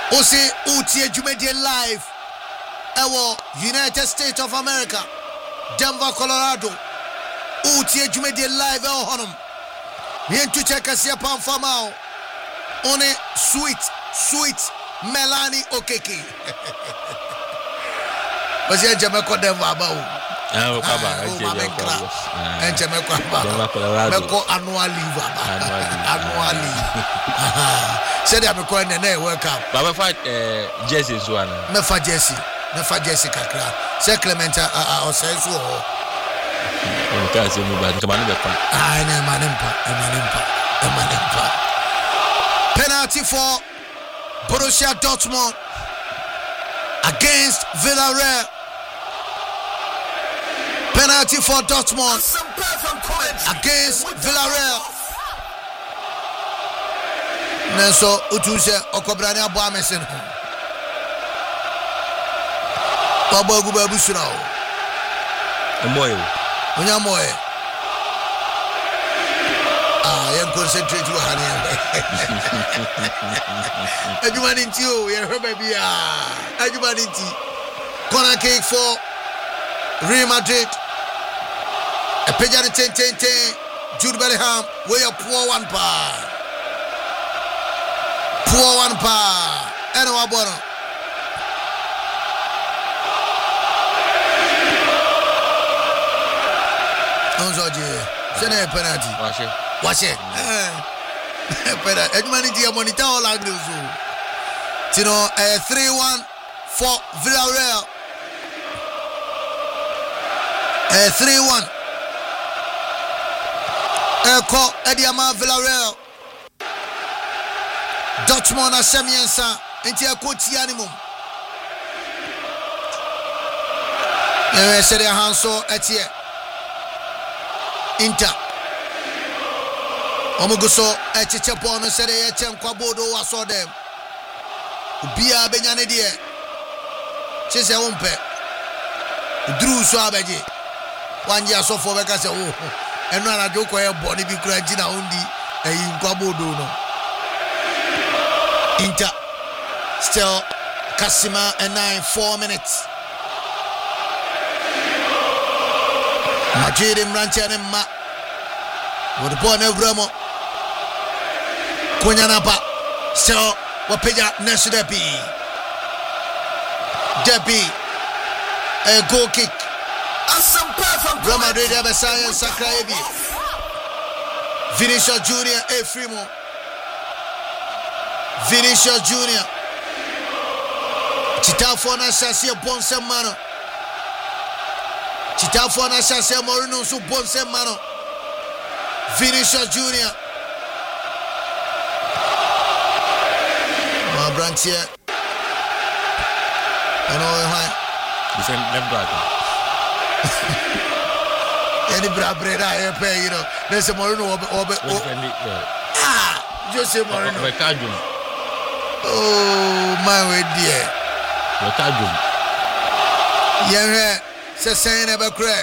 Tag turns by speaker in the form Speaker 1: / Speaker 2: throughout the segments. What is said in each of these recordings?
Speaker 1: Ose Utie Jumedie live. Ewo United States of America, Denver, Colorado. Utie Jumedie live ewo honum. Yentu cheka sia pamfamao. One sweet Melanie Okeke. Basi Jamaica Denver ba o. Meko annual leave annually. Said I'm going to welcome.
Speaker 2: Baba fight Jesse Zwana.
Speaker 1: Mefa Jesse kakra. Say Clement or say so.
Speaker 2: Can't say me bad. Come on,
Speaker 1: Emanimpa. Penalty for Borussia Dortmund against Villarreal. Penalty for Dortmund against Villarreal. Nenso utuse okobrani abo amesen ho. Baba guba busura o.
Speaker 2: Moyo.
Speaker 1: Onya moye. Yen concentrate wo hane. Ajumani nti o, ye hwe bia. Ajumani nti. Corner kick for Real Madrid. A pejari 10. Jude Bellingham, we are poor one pa. Eno abono. Onzoje. Sene penalty. Washe. Penalty. Edmani dia monitor all angles. Tino 3-1 for Villarreal. 3-1. Eko Ediama Villarreal. Dortmund asemiensa enti ekoti animum. Sere Hanso etie. Inter. Omuguso echiche pono sere yeche nkwabodo waso dem. Ubia benyane die. Chese wompe. Udru so abeje. Wanje asofo beka se wo. Eno anajo koye boni bi kura jina undi nkwabodo no. Inter still Kasima and 4 minutes. Madrid Ranchane Ma with the ball Nevremo Kunyanapa still Wapeja Nesu Depi a goal kick. Real Madrid have a science Sakraebi Vinicius Junior Frimo Vinicius Junior Chitafona Sasia Bonsemano Chitafona Sasia Morino su Bonsemano Vinicius Junior Ma Brantier and all high
Speaker 2: left back.
Speaker 1: Any brabra pay, you know. There's a Morino Jose Morino. Oh, my way, dear. Yeah, saying about crack.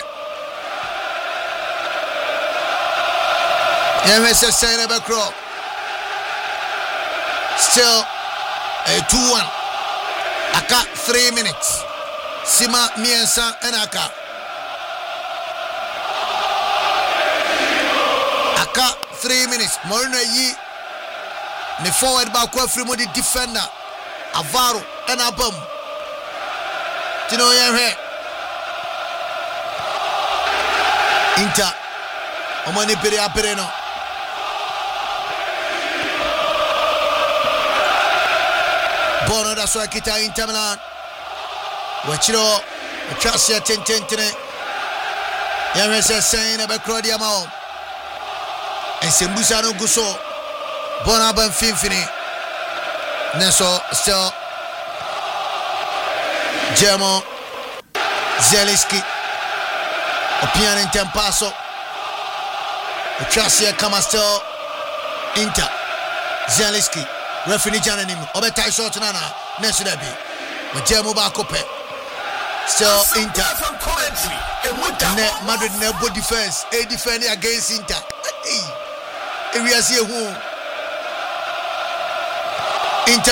Speaker 1: Yeah, saying about crop. Still a 2-1. Aka 3 minutes. Sima Miensa and Aka 3 minutes. Morino Yi. Ne forward back free mo the defender Avaro and Abam. Tino here. Inter Omani Pereno. Bono da sua kita Inter Milan. Wachiro Chasia 10. Yame saying about Claudia Mao. And Sembusano Guso. Bonaba Finfini Neso still Germo Zielinski Opian in Tempaso Tracia Kamastel Inter Zielinski Referee Jananim Obetai Sotanana Neso Debi Germo Bakope still Inter Madrid Nebo defense a defending against Inter. Hey, we are here who Inter